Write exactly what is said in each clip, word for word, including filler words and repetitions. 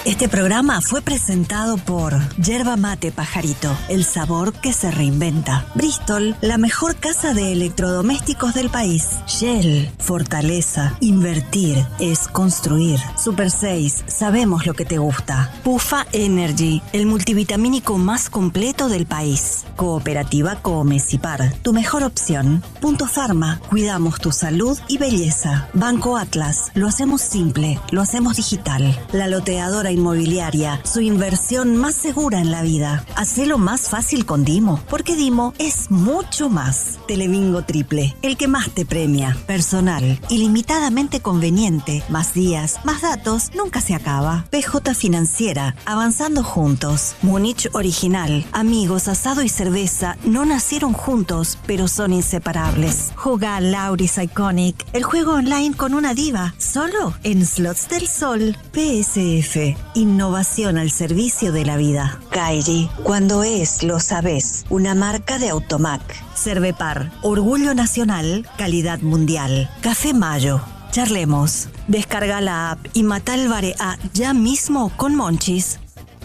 Este programa fue presentado por Yerba Mate Pajarito, el sabor que se reinventa. Bristol, la mejor casa de electrodomésticos del país. Shell, fortaleza. Invertir es construir. Super seis, sabemos lo que te gusta. Pufa Energy, el multivitamínico más completo del país. Cooperativa Comecipar, tu mejor opción. Punto Pharma, cuidamos tu salud y belleza. Banco Atlas, lo hacemos simple, lo hacemos digital. La loteadora inmobiliaria, su inversión más segura en la vida. Hacelo más fácil con Dimo, porque Dimo es mucho más. Telebingo Triple, el que más te premia. Personal, ilimitadamente conveniente, más días, más datos, nunca se acaba. P J Financiera, avanzando juntos. Múnich Original, amigos, asado y cerveza no nacieron juntos, pero son inseparables. Juga Lauris Iconic, el juego online con una diva, solo en Slots del Sol. P S F, innovación al servicio de la vida. Kairi, cuando es, lo sabés, una marca de Automac. Cervepar, orgullo nacional, calidad mundial. Café Mayo. Charlemos. Descarga la app y mata el Barea ya mismo con Monchis.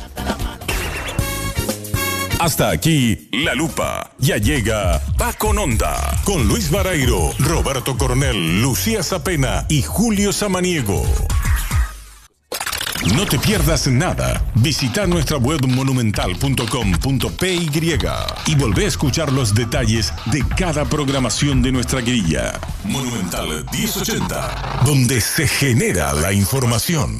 Hasta aquí, La Lupa. Ya llega Va con Onda. Con Luis Barairo, Roberto Coronel, Lucía Zapena y Julio Samaniego. No te pierdas nada. Visita nuestra web monumental punto com punto p y y volvé a escuchar los detalles de cada programación de nuestra grilla. Monumental diez ochenta, donde se genera la información.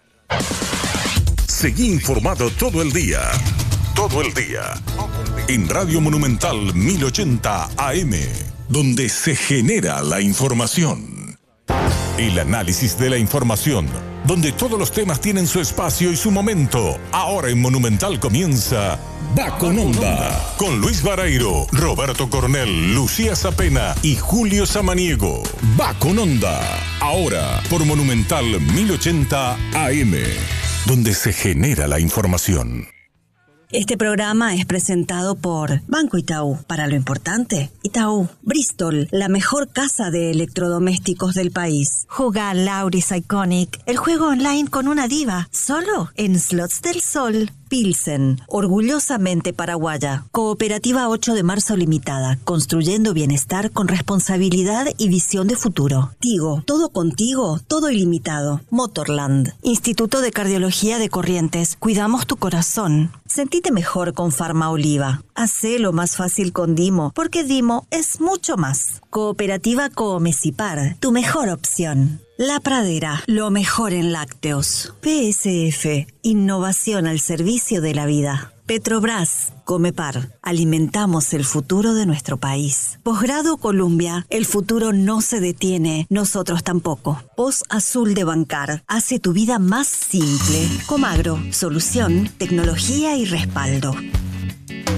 Seguí informado todo el día. Todo el día. En Radio Monumental mil ochenta A M, donde se genera la información. El análisis de la información, donde todos los temas tienen su espacio y su momento. Ahora en Monumental comienza Va con Onda, con Luis Barairo, Roberto Coronel, Lucía Zapena y Julio Samaniego. Va con Onda, ahora por Monumental mil ochenta A M, donde se genera la información. Este programa es presentado por Banco Itaú. Para lo importante, Itaú. Bristol, la mejor casa de electrodomésticos del país. Juga Lauris Iconic, el juego online con una diva, solo en Slots del Sol. Pilsen, orgullosamente paraguaya. Cooperativa ocho de marzo Limitada, construyendo bienestar con responsabilidad y visión de futuro. Tigo, todo contigo, todo ilimitado. Motorland, Instituto de Cardiología de Corrientes, cuidamos tu corazón. Sentite mejor con Farma Oliva. Hacelo más fácil con Dimo, porque Dimo es mucho más. Cooperativa Comecipar, tu mejor opción. La Pradera, lo mejor en lácteos. P S F, innovación al servicio de la vida. Petrobras, Comepar, alimentamos el futuro de nuestro país. Posgrado Columbia, el futuro no se detiene, nosotros tampoco. Post Azul de Bancar, hace tu vida más simple. Comagro, solución, tecnología y respaldo.